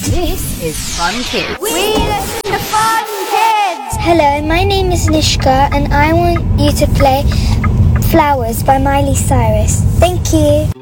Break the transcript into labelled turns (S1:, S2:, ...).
S1: This is Fun Kids.
S2: We listen to Fun Kids!
S3: Hello, my name is Nishka and I want you to play Flowers by Miley Cyrus. Thank you.